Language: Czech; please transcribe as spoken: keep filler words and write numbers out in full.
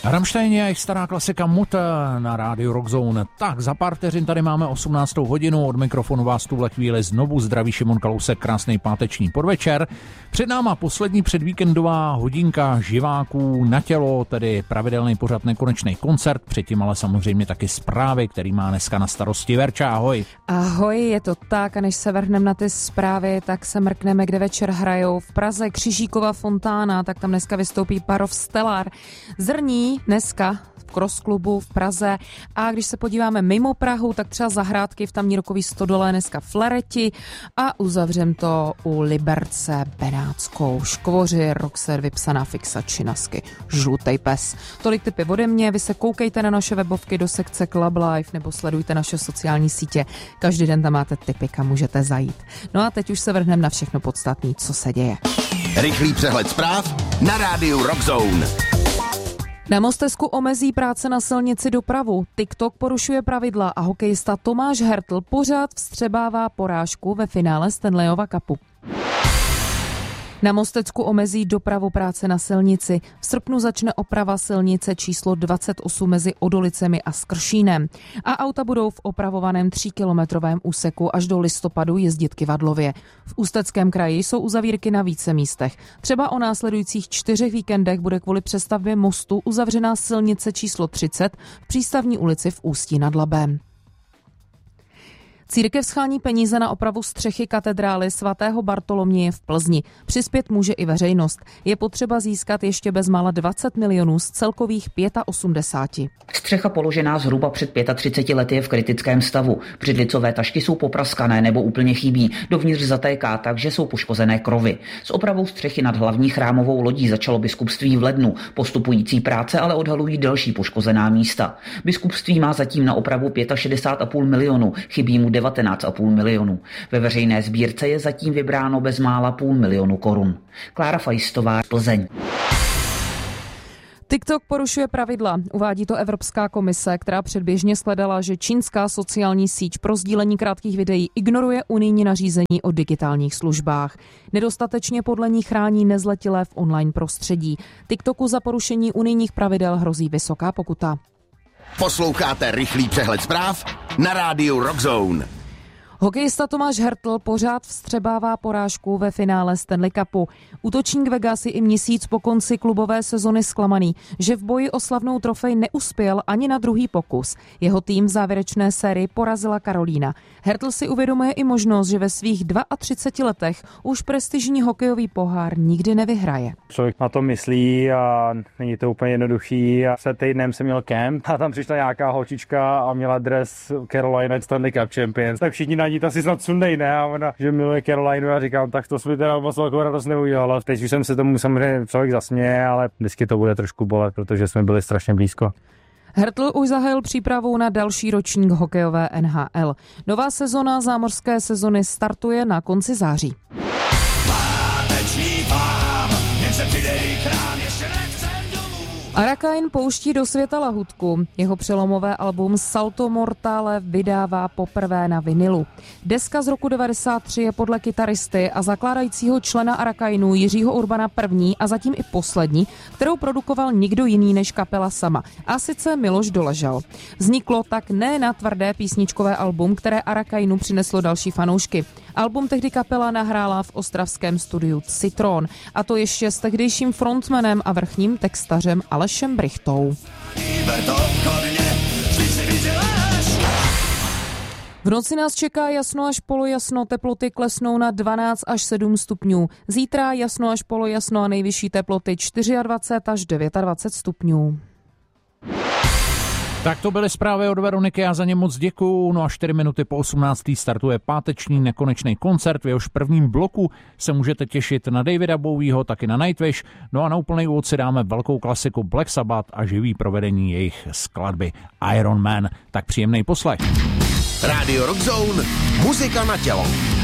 Rammstein je stará klasika Mutter na rádiu Rockzone. Tak, za pár vteřin tady máme osmnáctou hodinu, od mikrofonu vás tuhle chvíli znovu zdraví Šimon Kalousek, krásný páteční podvečer. Před náma poslední předvíkendová hodinka živáků na tělo, tedy pravidelný pořad Nekonečný koncert, předtím ale samozřejmě taky zprávy, který má dneska na starosti Verča. Ahoj. Ahoj, je to tak, a než se vrhneme na ty zprávy, tak se mrkneme, kde večer hrajou. V Praze Křižíkova fontána, tak tam dneska vystoupí Parov Stellar. Zrní dneska v Cross klubu v Praze, a když se podíváme mimo Prahu, tak třeba zahrádky v tamní rokový stodole dneska Flareti a uzavřem to u Liberce Benátskou. Škvoři, Roxer, vypsaná fixa Činasky, Žlutej pes. Tolik tipy ode mě, vy se koukejte na naše webovky do sekce Club Life nebo sledujte naše sociální sítě. Každý den tam máte tipy, kam můžete zajít. No a teď už se vrhneme na všechno podstatné, co se děje. Rychlý přehled zpráv na rádiu Rockzone. Na Mostecku omezí práce na silnici dopravu. TikTok porušuje pravidla a hokejista Tomáš Hertl pořád vstřebává porážku ve finále Stanleyova Cupu. Na Mostecku omezí dopravu práce na silnici. V srpnu začne oprava silnice číslo dvacet osm mezi Odolicemi a Skršínem. A auta budou v opravovaném tříkilometrovém úseku až do listopadu jezdit kyvadlově. V Ústeckém kraji jsou uzavírky na více místech. Třeba o následujících čtyřech víkendech bude kvůli přestavbě mostu uzavřená silnice číslo třicet v Přístavní ulici v Ústí nad Labem. Církev schání peníze na opravu střechy katedrály svatého Bartoloměje v Plzni. Přispět může i veřejnost. Je potřeba získat ještě bezmála dvacet milionů z celkových osmdesáti pěti. Střecha položená zhruba před třiceti pěti lety je v kritickém stavu. Břidlicové tašky jsou popraskané nebo úplně chybí. Dovnitř zatéká tak, že jsou poškozené krovy. S opravou střechy nad hlavní chrámovou lodí začalo biskupství v lednu. Postupující práce ale odhalují další poškozená místa. Biskupství má zatím na opravu šedesát pět a půl milionu, chybí mu devatenáct a půl milionu. Ve veřejné sbírce je zatím vybráno bezmála půl milionu korun. Klára Fajstová, Plzeň. TikTok porušuje pravidla, uvádí to Evropská komise, která předběžně shledala, že čínská sociální síť pro sdílení krátkých videí ignoruje unijní nařízení o digitálních službách. Nedostatečně podle ní chrání nezletilé v online prostředí. TikToku za porušení unijních pravidel hrozí vysoká pokuta. Posloucháte rychlý přehled zpráv na rádiu Rockzone. Hokejista Tomáš Hertl pořád vstřebává porážku ve finále Stanley Cupu. Útočník Vegas je i měsíc po konci klubové sezony zklamaný, že v boji o slavnou trofej neuspěl ani na druhý pokus. Jeho tým v závěrečné sérii porazila Karolína. Hertl si uvědomuje i možnost, že ve svých třiceti dvou letech už prestižní hokejový pohár nikdy nevyhraje. Člověk na to myslí a není to úplně jednoduchý. A před týdnem jsem měl kemp a tam přišla nějaká holčička a měla dres Carolina Stanley Cup Champions. Tak všichni na ní to si snad sundej, ne? A ona, že miluje Carolinu, a říkám, tak to jsme teda moc velkou radost neudělal. Teď už jsem se tomu samozřejmě člověk zasměje, ale vždycky to bude trošku bolet, protože jsme byli strašně blízko. Hertl už zahájil přípravu na další ročník hokejové N H L. Nová sezona zámořské sezony startuje na konci září. Arakain pouští do světa lahůdku. Jeho přelomové album Salto Mortale vydává poprvé na vinilu. Deska z roku devadesát tři je podle kytaristy a zakládajícího člena Arakainu Jiřího Urbana první a zatím i poslední, kterou produkoval nikdo jiný než kapela sama, a sice Miloš Doležal. Vzniklo tak ne na tvrdé písničkové album, které Arakainu přineslo další fanoušky. Album tehdy kapela nahrála v ostravském studiu Citron, a to ještě s tehdejším frontmanem a vrchním textařem Alešem Brichtou. V noci nás čeká jasno až polojasno, teploty klesnou na dvanáct až sedm stupňů. Zítra jasno až polojasno a nejvyšší teploty dvacet čtyři až dvacet devět stupňů. Tak to byly zprávy od Veroniky, já za ně moc děkuju. No a čtyři minuty po osmnácté startuje páteční Nekonečný koncert. V jehož prvním bloku se můžete těšit na Davida Bowieho, taky na Nightwish. No a na úplnej úvod si dáme velkou klasiku Black Sabbath a živý provedení jejich skladby Iron Man. Tak příjemný poslech. Radio Rockzone, muzika na tělo.